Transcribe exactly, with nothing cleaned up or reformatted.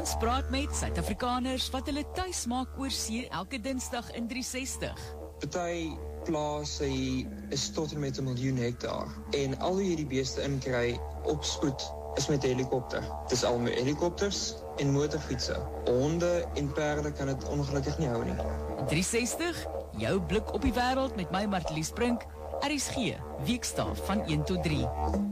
Ons praat met Suid-Afrikaners wat hulle tuis maak oor see elke Dinsdag in drie sestig. Party plase is tot en met 'n miljoen hektaar en al hoe jy die beeste inkry op spoed is met 'n helikopter. Dis al met helikopters en motorfietsse. Honde en perde kan dit ongelukkig nie hou nie. drie sestig, jou blik op die wêreld met my Martelies Brink, R S G, weekstaaf van een tot drie.